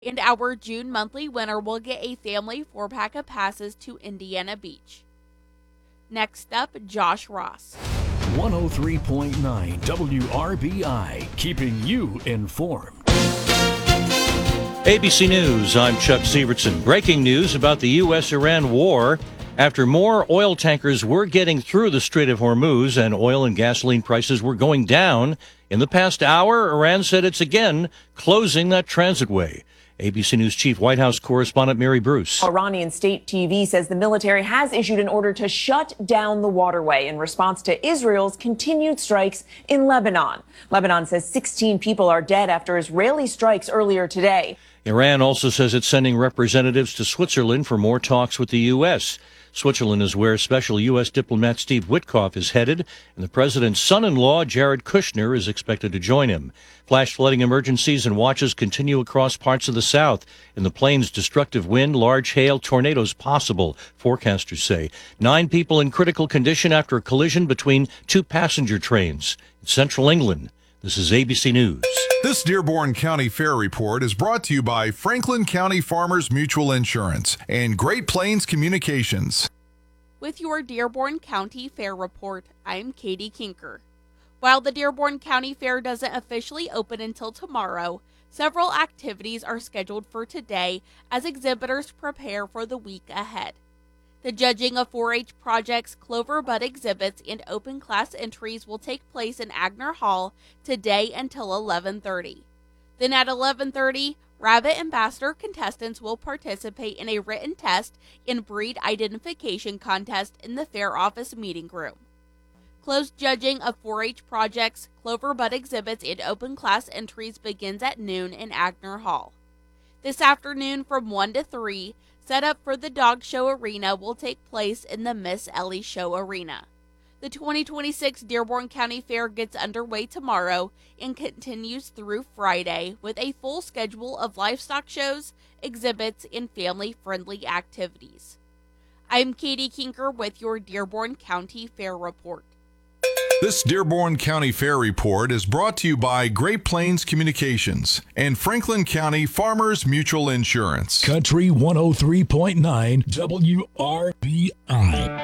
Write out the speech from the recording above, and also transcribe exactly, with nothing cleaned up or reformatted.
And our June monthly winner will get a family four-pack of passes to Indiana Beach. Next up, Josh Ross. one oh three point nine W R B I, keeping you informed. A B C News, I'm Chuck Sievertson. Breaking news about the U S Iran war. After more oil tankers were getting through the Strait of Hormuz and oil and gasoline prices were going down, in the past hour, Iran said it's again closing that transitway. A B C News Chief White House correspondent Mary Bruce. Iranian state T V says the military has issued an order to shut down the waterway in response to Israel's continued strikes in Lebanon. Lebanon says sixteen people are dead after Israeli strikes earlier today. Iran also says it's sending representatives to Switzerland for more talks with the U S. Switzerland is where special U S diplomat Steve Witkoff is headed, and the president's son-in-law, Jared Kushner, is expected to join him. Flash flooding emergencies and watches continue across parts of the South. In the plains, destructive wind, large hail, tornadoes possible, forecasters say. Nine people in critical condition after a collision between two passenger trains in central England. This is A B C News. This Dearborn County Fair Report is brought to you by Franklin County Farmers Mutual Insurance and Great Plains Communications. With your Dearborn County Fair Report, I'm Katie Kinker. While the Dearborn County Fair doesn't officially open until tomorrow, several activities are scheduled for today as exhibitors prepare for the week ahead. The judging of four H projects, Clover Bud exhibits, and open class entries will take place in Agner Hall today until eleven thirty. Then at eleven thirty, Rabbit Ambassador contestants will participate in a written test and breed identification contest in the fair office meeting room. Closed judging of four H projects, Clover Bud exhibits, and open class entries begins at noon in Agner Hall. This afternoon from one to three, setup for the Dog Show Arena will take place in the Miss Ellie Show Arena. The twenty twenty-six Dearborn County Fair gets underway tomorrow and continues through Friday with a full schedule of livestock shows, exhibits, and family-friendly activities. I'm Katie Kinker with your Dearborn County Fair Report. This Dearborn County Fair Report is brought to you by Great Plains Communications and Franklin County Farmers Mutual Insurance. Country one oh three point nine W R B I.